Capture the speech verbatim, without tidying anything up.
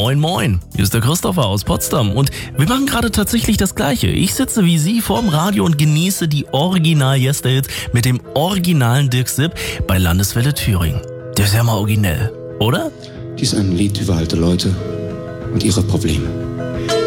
Moin Moin, hier ist der Christopher aus Potsdam und wir machen gerade tatsächlich das Gleiche. Ich sitze wie Sie vorm Radio und genieße die Original-Yesterhits mit dem originalen Dirk Sipp bei Landeswelle Thüringen. Der ist ja mal originell, oder? Dies ist ein Lied über alte Leute und ihre Probleme.